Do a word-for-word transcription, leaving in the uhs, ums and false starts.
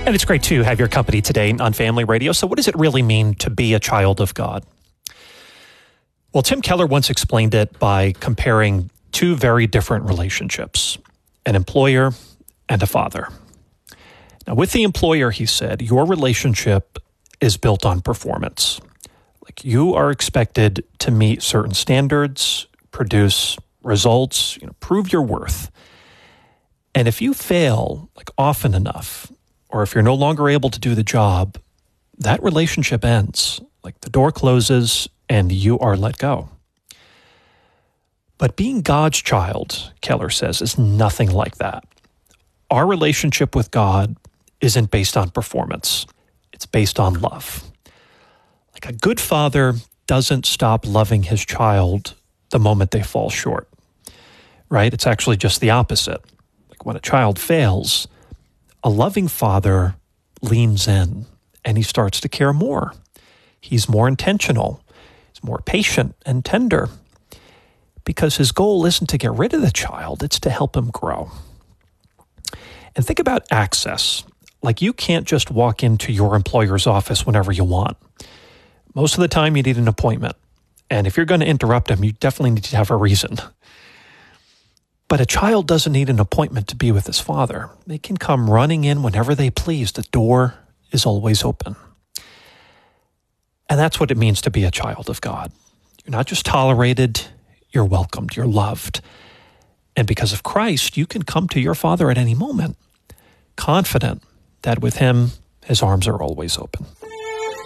And it's great to have your company today on Family Radio. So what does it really mean to be a child of God? Well, Tim Keller once explained it by comparing two very different relationships, an employer and a father. Now, with the employer, he said, your relationship is built on performance. Like you are expected to meet certain standards, produce results, you know, prove your worth. And if you fail like often enough, or if you're no longer able to do the job, that relationship ends. Like the door closes and you are let go. But being God's child, Keller says, is nothing like that. Our relationship with God isn't based on performance. It's based on love. Like a good father doesn't stop loving his child the moment they fall short, right? It's actually just the opposite. Like when a child fails, a loving father leans in and he starts to care more. He's more intentional. He's more patient and tender because his goal isn't to get rid of the child, it's to help him grow. And think about access. Like you can't just walk into your employer's office whenever you want. Most of the time you need an appointment. And if you're going to interrupt him, you definitely need to have a reason. But a child doesn't need an appointment to be with his father. They can come running in whenever they please. The door is always open. And that's what it means to be a child of God. You're not just tolerated, you're welcomed, you're loved. And because of Christ, you can come to your Father at any moment, confident that with him, his arms are always open.